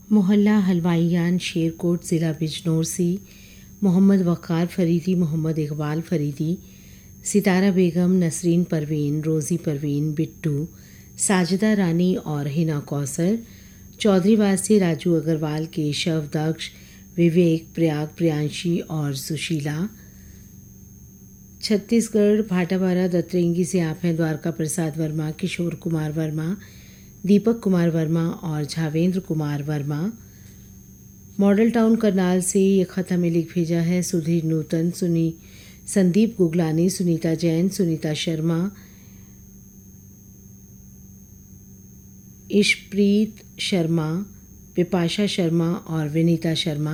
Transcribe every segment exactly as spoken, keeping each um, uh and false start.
मोहल्ला हलवाईयान शेरकोट ज़िला बिजनौर से मोहम्मद वक़ार फरीदी, मोहम्मद इकबाल फरीदी, सितारा बेगम, नसरीन परवीन, रोज़ी परवीन, बिट्टू, साजिदा रानी और हिना कौसर। चौधरीवाद से राजू अग्रवाल, केशव, दक्ष, विवेक, प्रयाग, प्रियांशी और सुशीला। छत्तीसगढ़ भाटापारा दत्तरेंगी से आप हैं द्वारका प्रसाद वर्मा, किशोर कुमार वर्मा, दीपक कुमार वर्मा और झावेंद्र कुमार वर्मा। मॉडल टाउन करनाल से ये ख़त हमें लिख भेजा है सुधीर नूतन, सुनी संदीप गुगलानी, सुनीता जैन, सुनीता शर्मा, इशप्रीत शर्मा, विपाशा शर्मा और विनीता शर्मा।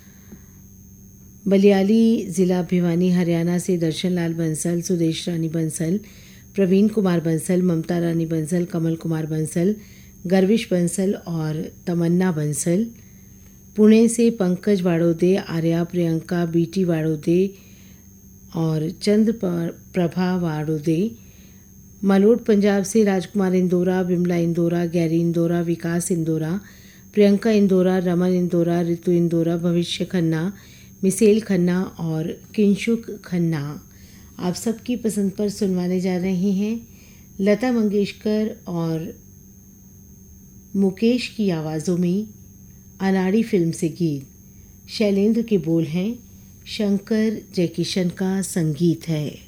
बलियाली ज़िला भिवानी हरियाणा से दर्शन लाल बंसल, सुदेश रानी बंसल, प्रवीण कुमार बंसल, ममता रानी बंसल, कमल कुमार बंसल, गर्विश बंसल और तमन्ना बंसल। पुणे से पंकज वाड़ोदे, आर्या, प्रियंका, बीटी वाड़ोदे और चंद्र प्रभा वाड़ोदे। मलोट पंजाब से राजकुमार इंदोरा, बिमला इंदोरा, गैरी इंदोरा, विकास इंदोरा, प्रियंका इंदोरा, रमन इंदोरा, ऋतु इंदोरा, भविष्य खन्ना, मिसेल खन्ना और किंशुक खन्ना। आप सबकी पसंद पर सुनवाने जा रहे हैं लता मंगेशकर और मुकेश की आवाज़ों में अनाड़ी फिल्म से गीत। शैलेंद्र के बोल हैं, शंकर जयकिशन का संगीत है।